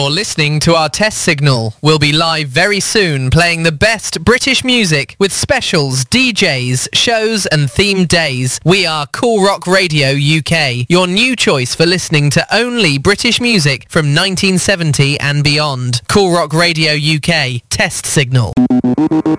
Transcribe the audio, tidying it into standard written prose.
You're listening to our test signal. We'll be live very soon playing the best British music with specials, DJs, shows and themed days. We are Cool Rock Radio UK, your new choice for listening to only British music from 1970 and beyond. Cool Rock Radio UK, test signal.